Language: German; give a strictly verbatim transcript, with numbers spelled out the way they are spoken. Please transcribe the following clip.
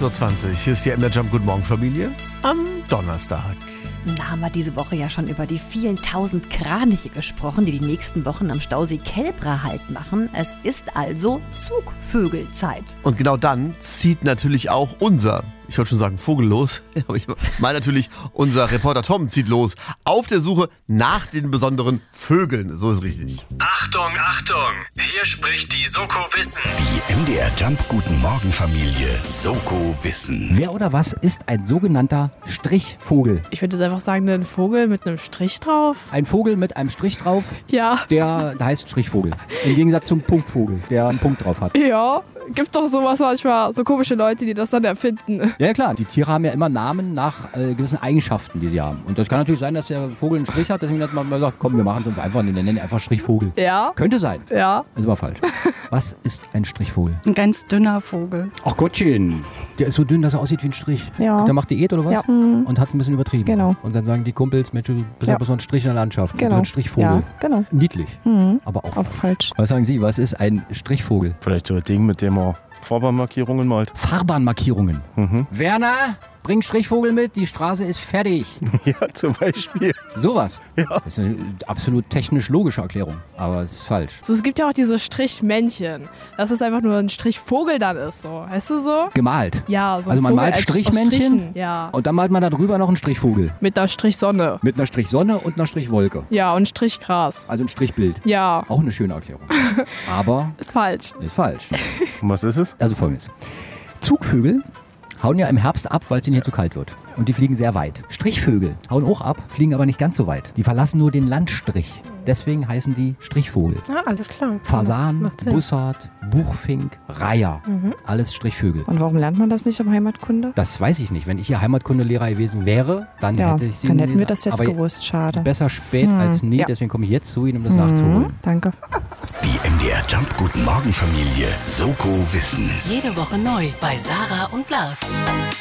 acht Uhr zwanzig. Hier ist die M D R Jump Guten Morgen Familie am Donnerstag. Da haben wir diese Woche ja schon über die vielen tausend Kraniche gesprochen, die die nächsten Wochen am Stausee Kelbra Halt machen. Es ist also Zugvögelzeit. Und genau dann zieht natürlich auch unser, ich wollte schon sagen Vogel los, aber ich meine natürlich unser Reporter Tom zieht los auf der Suche nach den besonderen Vögeln. So ist richtig. Achtung, Achtung! Hier spricht die Soko Wissen. Die M D R Jump Guten Morgen Familie Soko Wissen. Wer oder was ist ein sogenannter Strichvogel? Ich würde jetzt einfach sagen, ein Vogel mit einem Strich drauf. Ein Vogel mit einem Strich drauf, Ja. der, der heißt Strichvogel. Im Gegensatz zum Punktvogel, der einen Punkt drauf hat. Ja. Gibt doch sowas manchmal, so komische Leute, die das dann erfinden. Ja klar, die Tiere haben ja immer Namen nach äh, gewissen Eigenschaften, die sie haben. Und das kann natürlich sein, dass der Vogel einen Strich hat, deswegen hat man mal gesagt, komm, wir machen es uns einfach, wir nennen ihn einfach Strichvogel. Ja. Könnte sein. Ja. Ist aber falsch. Was ist ein Strichvogel? Ein ganz dünner Vogel. Ach Gottchen, der ist so dünn, dass er aussieht wie ein Strich. Ja. Der macht Diät oder was? Ja. Und hat es ein bisschen übertrieben. Genau. Und dann sagen die Kumpels, Mensch, du bist ja Ja. bloß so ein Strich in der Landschaft. Du Genau. bist ein Strichvogel. Ja, genau. Niedlich, Mhm. aber auch Auch falsch. falsch. Was sagen Sie, was ist ein Strichvogel? Vielleicht so ein Ding, mit dem er Fahrbahnmarkierungen malt. Fahrbahnmarkierungen. Mhm. Werner, bring Strichvogel mit, die Straße ist fertig. Ja, zum Beispiel. Sowas. Ja. Das ist eine absolut technisch logische Erklärung, aber es ist falsch. So, es gibt ja auch diese Strichmännchen. Dass es einfach nur ein Strichvogel dann ist, so. Weißt du so? Gemalt. Ja, so ein Also man Vogel malt als- aus Strichmännchen? Strichen. Ja. Und dann malt man da drüber noch einen Strichvogel. Mit einer Strichsonne. Mit einer Strichsonne und einer Strichwolke. Ja, und Strichgras. Also ein Strichbild. Ja. Auch eine schöne Erklärung. Aber Ist falsch. ist falsch. Und was ist es? Also folgendes. Zugvögel hauen ja im Herbst ab, weil es ihnen hier zu kalt wird. Und die fliegen sehr weit. Strichvögel hauen auch ab, fliegen aber nicht ganz so weit. Die verlassen nur den Landstrich. Deswegen heißen die Strichvogel. Ah, alles klar. Fasan, Macht Sinn. Bussard, Buchfink, Reiher. Alles Strichvögel. Und warum lernt man das nicht im Heimatkunde? Das weiß ich nicht. Wenn ich hier Heimatkundelehrer gewesen wäre, dann Ja, hätte ich sie dann hätten wir gelesen. das jetzt Aber gewusst. Schade. besser spät Hm, als nie. ja. Deswegen komme ich jetzt zu Ihnen, um das nachzuholen. Danke. Die M D R Jump Guten Morgen Familie Soko Wissen. Jede Woche neu bei Sarah und Lars.